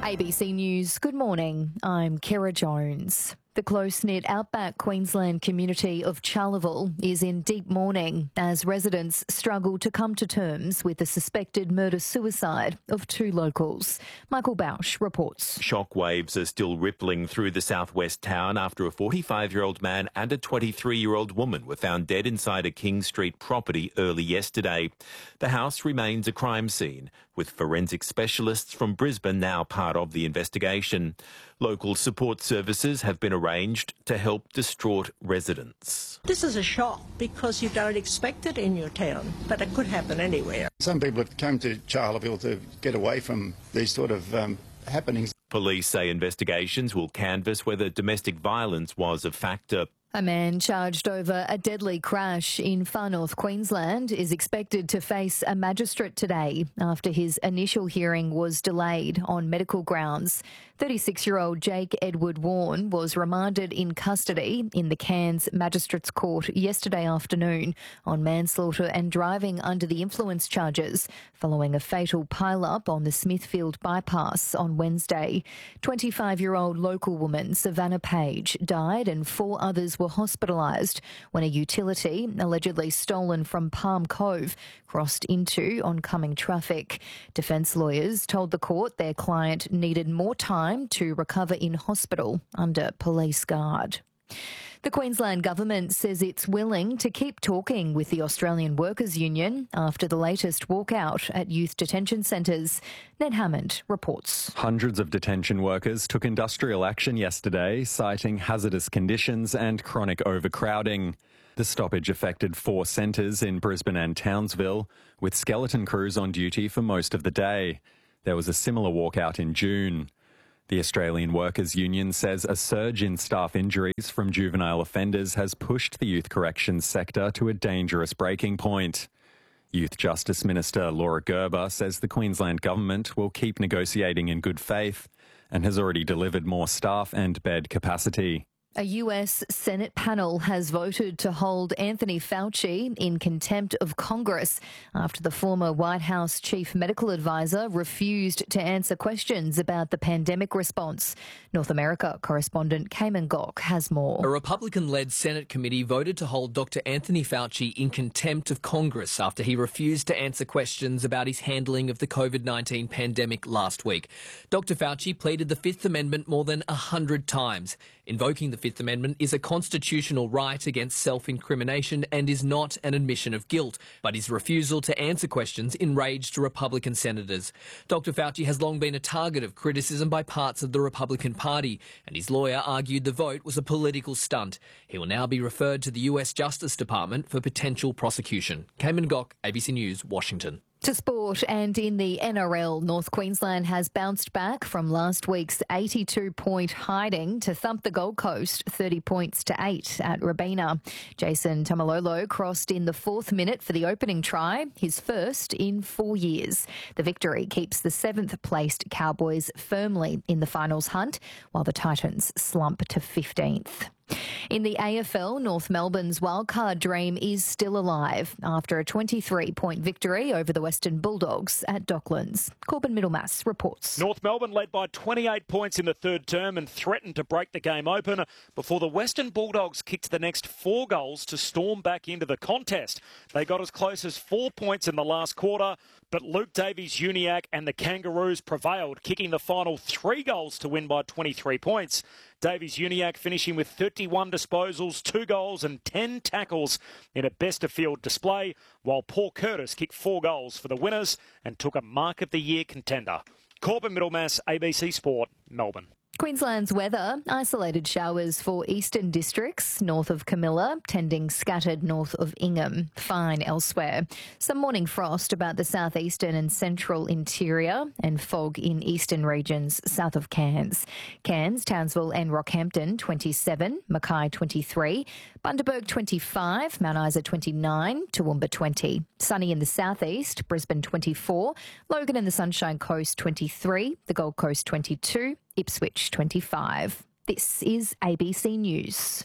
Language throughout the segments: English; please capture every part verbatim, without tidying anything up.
A B C News, good morning. I'm Kira Jones. The close-knit outback Queensland community of Charleville is in deep mourning as residents struggle to come to terms with the suspected murder-suicide of two locals. Michael Bausch reports. Shockwaves are still rippling through the southwest town after a forty-five-year-old man and a twenty-three-year-old woman were found dead inside a King Street property early yesterday. The house remains a crime scene, with forensic specialists from Brisbane now part of the investigation. Local support services have been arranged to help distraught residents. This is a shock because you don't expect it in your town, but it could happen anywhere. Some people have come to Charleville to get away from these sort of um, happenings. Police say investigations will canvass whether domestic violence was a factor. A man charged over a deadly crash in Far North Queensland is expected to face a magistrate today after his initial hearing was delayed on medical grounds. thirty-six-year-old Jake Edward Warren was remanded in custody in the Cairns Magistrates Court yesterday afternoon on manslaughter and driving under the influence charges following a fatal pile-up on the Smithfield bypass on Wednesday. twenty-five-year-old local woman Savannah Page died and four others were hospitalised when a utility, allegedly stolen from Palm Cove, crossed into oncoming traffic. Defence lawyers told the court their client needed more time to recover in hospital under police guard. The Queensland Government says it's willing to keep talking with the Australian Workers Union after the latest walkout at youth detention centres. Ned Hammond reports. Hundreds of detention workers took industrial action yesterday, citing hazardous conditions and chronic overcrowding. The stoppage affected four centres in Brisbane and Townsville, with skeleton crews on duty for most of the day. There was a similar walkout in June. The Australian Workers Union says a surge in staff injuries from juvenile offenders has pushed the youth corrections sector to a dangerous breaking point. Youth Justice Minister Laura Gerber says the Queensland Government will keep negotiating in good faith and has already delivered more staff and bed capacity. A U S Senate panel has voted to hold Anthony Fauci in contempt of Congress after the former White House chief medical advisor refused to answer questions about the pandemic response. North America correspondent Cayman Gok has more. A Republican-led Senate committee voted to hold Doctor Anthony Fauci in contempt of Congress after he refused to answer questions about his handling of the COVID nineteen pandemic last week. Doctor Fauci pleaded the Fifth Amendment more than a hundred times. Invoking the Fifth Amendment is a constitutional right against self-incrimination and is not an admission of guilt, but his refusal to answer questions enraged Republican senators. Doctor Fauci has long been a target of criticism by parts of the Republican Party, and his lawyer argued the vote was a political stunt. He will now be referred to the U S Justice Department for potential prosecution. Cayman Gok, A B C News, Washington. To sport, and in the N R L, North Queensland has bounced back from last week's eighty-two point hiding to thump the Gold Coast thirty points to eight at Robina. Jason Tamalolo crossed in the fourth minute for the opening try, his first in four years. The victory keeps the seventh-placed Cowboys firmly in the finals hunt, while the Titans slump to fifteenth. In the A F L, North Melbourne's wildcard dream is still alive after a twenty-three point victory over the Western Bulldogs at Docklands. Corbin Middlemass reports. North Melbourne led by twenty-eight points in the third term and threatened to break the game open before the Western Bulldogs kicked the next four goals to storm back into the contest. They got as close as four points in the last quarter, but Luke Davies-Uniacke and the Kangaroos prevailed, kicking the final three goals to win by twenty-three points. Davies-Uniacke finishing with thirty-one disposals, two goals and ten tackles in a best-of-field display, while Paul Curtis kicked four goals for the winners and took a Mark of the Year contender. Corbin Middlemass, A B C Sport, Melbourne. Queensland's weather, isolated showers for eastern districts north of Camilla, tending scattered north of Ingham, fine elsewhere. Some morning frost about the southeastern and central interior and fog in eastern regions south of Cairns. Cairns, Townsville and Rockhampton twenty-seven, Mackay twenty-three, Bundaberg twenty-five, Mount Isa twenty-nine, Toowoomba twenty. Sunny in the southeast, Brisbane twenty-four, Logan and the Sunshine Coast twenty-three, the Gold Coast twenty-two, Ipswich twenty-five. This is A B C News.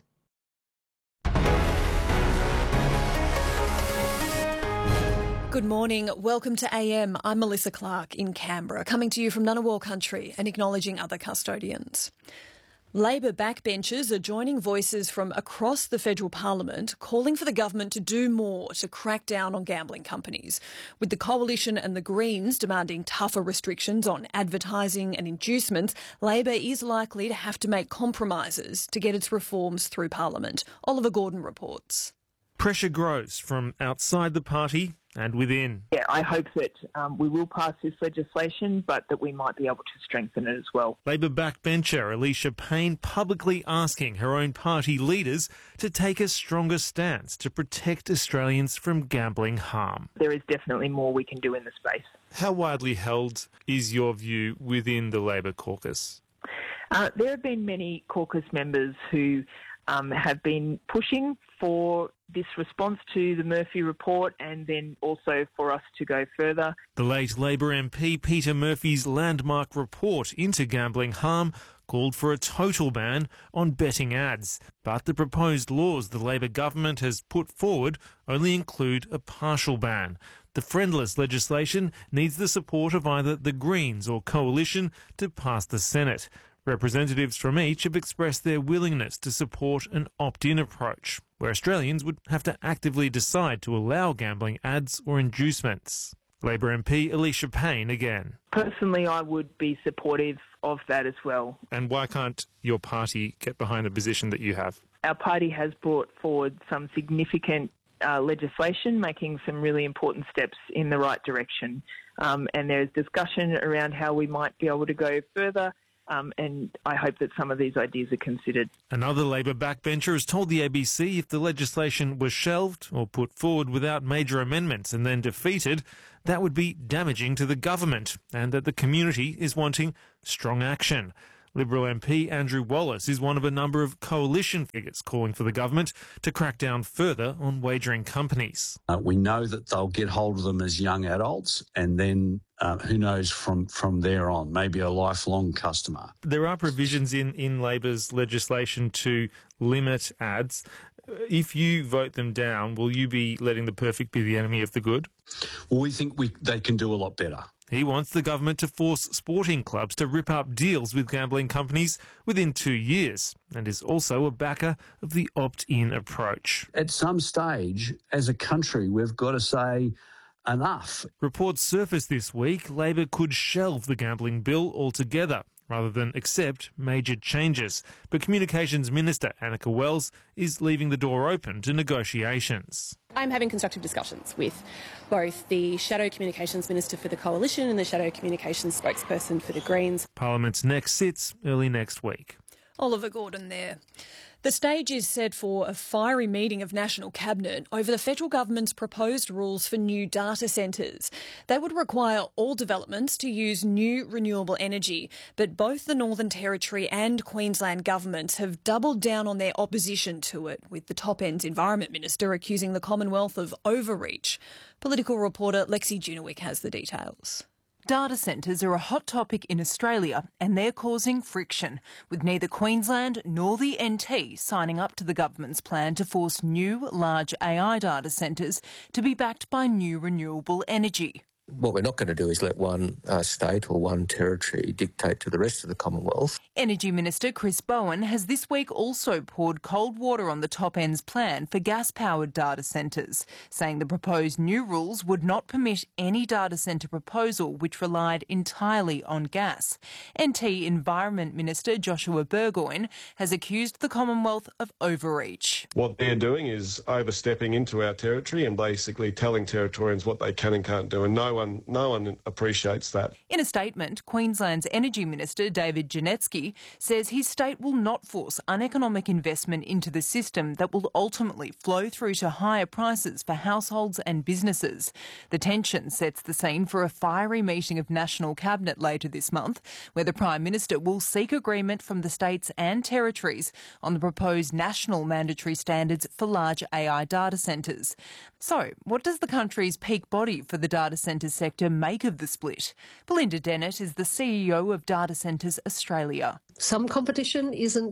Good morning. Welcome to A M. I'm Melissa Clark in Canberra, coming to you from Ngunnawal country and acknowledging other custodians. Labor backbenchers are joining voices from across the federal parliament calling for the government to do more to crack down on gambling companies, with the Coalition and the Greens demanding tougher restrictions on advertising and inducements. Labor is likely to have to make compromises to get its reforms through parliament. Oliver Gordon reports. Pressure grows from outside the party and within. Yeah, I hope that um, we will pass this legislation, but that we might be able to strengthen it as well. Labor backbencher Alicia Payne publicly asking her own party leaders to take a stronger stance to protect Australians from gambling harm. There is definitely more we can do in the space. How widely held is your view within the Labor caucus? Uh, there have been many caucus members who um, have been pushing for this response to the Murphy report and then also for us to go further. The late Labor M P Peter Murphy's landmark report into gambling harm called for a total ban on betting ads. But the proposed laws the Labor government has put forward only include a partial ban. The friendless legislation needs the support of either the Greens or Coalition to pass the Senate. Representatives from each have expressed their willingness to support an opt-in approach, where Australians would have to actively decide to allow gambling ads or inducements. Labor M P Alicia Payne again. Personally, I would be supportive of that as well. And why can't your party get behind the position that you have? Our party has brought forward some significant uh, legislation, making some really important steps in the right direction. Um, and there's discussion around how we might be able to go further. Um, and I hope that some of these ideas are considered. Another Labor backbencher has told the A B C if the legislation was shelved or put forward without major amendments and then defeated, that would be damaging to the government and that the community is wanting strong action. Liberal M P Andrew Wallace is one of a number of coalition figures calling for the government to crack down further on wagering companies. Uh, we know that they'll get hold of them as young adults and then uh, who knows from, from there on, maybe a lifelong customer. There are provisions in, in Labor's legislation to limit ads. If you vote them down, will you be letting the perfect be the enemy of the good? Well, we think we, they can do a lot better. He wants the government to force sporting clubs to rip up deals with gambling companies within two years and is also a backer of the opt-in approach. At some stage, as a country, we've got to say enough. Reports surfaced this week Labor could shelve the gambling bill altogether rather than accept major changes. But Communications Minister Annika Wells is leaving the door open to negotiations. I'm having constructive discussions with both the Shadow Communications Minister for the Coalition and the Shadow Communications spokesperson for the Greens. Parliament's next sits early next week. Oliver Gordon there. The stage is set for a fiery meeting of National Cabinet over the federal government's proposed rules for new data centres. They would require all developments to use new renewable energy, but both the Northern Territory and Queensland governments have doubled down on their opposition to it, with the top-end Environment Minister accusing the Commonwealth of overreach. Political reporter Lexi Junowick has the details. Data centres are a hot topic in Australia and they're causing friction, with neither Queensland nor the N T signing up to the government's plan to force new large A I data centres to be backed by new renewable energy. What we're not going to do is let one uh, state or one territory dictate to the rest of the Commonwealth. Energy Minister Chris Bowen has this week also poured cold water on the top end's plan for gas-powered data centres, saying the proposed new rules would not permit any data centre proposal which relied entirely on gas. N T Environment Minister Joshua Burgoyne has accused the Commonwealth of overreach. What they're doing is overstepping into our territory and basically telling Territorians what they can and can't do, and no one, no one appreciates that. In a statement, Queensland's Energy Minister David Janetsky says his state will not force uneconomic investment into the system that will ultimately flow through to higher prices for households and businesses. The tension sets the scene for a fiery meeting of National Cabinet later this month, where the Prime Minister will seek agreement from the states and territories on the proposed national mandatory standards for large A I data centres. So, what does the country's peak body for the data centre sector make of the split? Belinda Dennett is the C E O of Data Centres Australia. Some competition isn't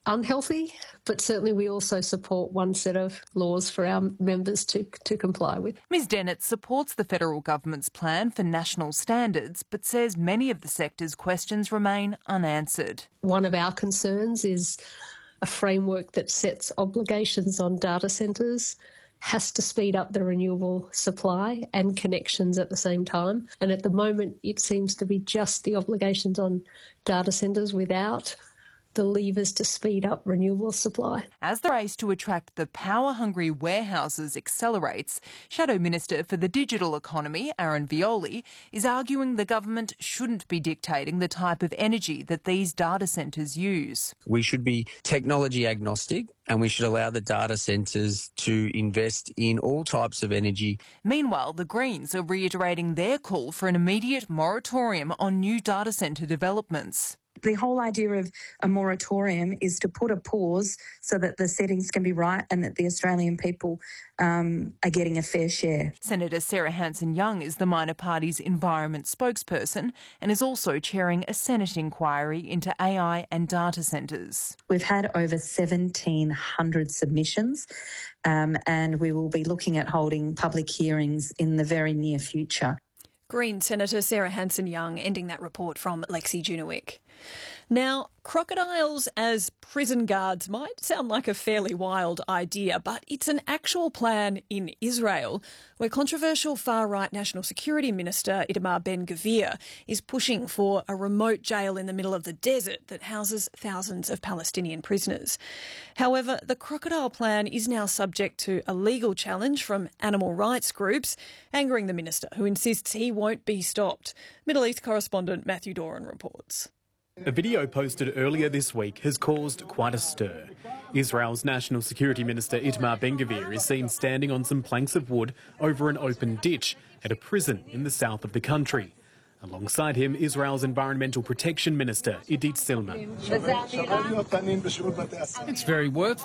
unhealthy, but certainly we also support one set of laws for our members to, to comply with. Ms Dennett supports the federal government's plan for national standards, but says many of the sector's questions remain unanswered. One of our concerns is a framework that sets obligations on data centres has to speed up the renewable supply and connections at the same time. And at the moment, it seems to be just the obligations on data centres without the levers to speed up renewable supply. As the race to attract the power-hungry warehouses accelerates, Shadow Minister for the Digital Economy, Aaron Violi, is arguing the government shouldn't be dictating the type of energy that these data centres use. We should be technology agnostic and we should allow the data centres to invest in all types of energy. Meanwhile, the Greens are reiterating their call for an immediate moratorium on new data centre developments. The whole idea of a moratorium is to put a pause so that the settings can be right and that the Australian people um, are getting a fair share. Senator Sarah Hanson-Young is the minor party's environment spokesperson and is also chairing a Senate inquiry into A I and data centres. We've had over seventeen hundred submissions um, and we will be looking at holding public hearings in the very near future. Green Senator Sarah Hanson-Young ending that report from Lexi Junowick. Now, crocodiles as prison guards might sound like a fairly wild idea, but it's an actual plan in Israel, where controversial far-right National Security Minister Itamar Ben-Gvir is pushing for a remote jail in the middle of the desert that houses thousands of Palestinian prisoners. However, the crocodile plan is now subject to a legal challenge from animal rights groups, angering the minister, who insists he won't be stopped. Middle East correspondent Matthew Doran reports. A video posted earlier this week has caused quite a stir. Israel's National Security Minister Itamar Ben-Gvir is seen standing on some planks of wood over an open ditch at a prison in the south of the country. Alongside him, Israel's Environmental Protection Minister Idit Silman. It's very worthwhile.